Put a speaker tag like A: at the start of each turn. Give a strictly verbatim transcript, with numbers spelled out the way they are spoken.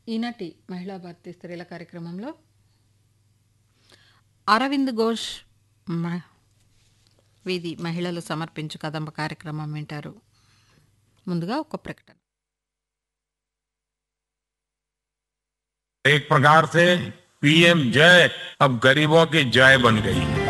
A: ఈనాటి మహిళా భారతి స్త్రీల కార్యక్రమంలో అరవింద్ ఘోష్ మ- వీధి మహిళలు సమర్పించు కదంబ కార్యక్రమం వింటారు. ముందుగా ఒక ప్రకటన.
B: एक प्रकार से पीएम जय अब गरीबों की जय बन गई है।